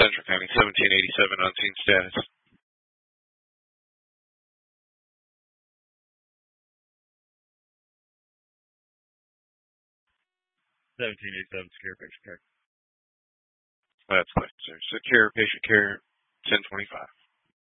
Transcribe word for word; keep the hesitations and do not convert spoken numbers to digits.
Central County, seventeen eighty-seven on scene status. seventeen eighty-seven, secure patient care. That's correct, sir. Secure patient care, ten twenty-five.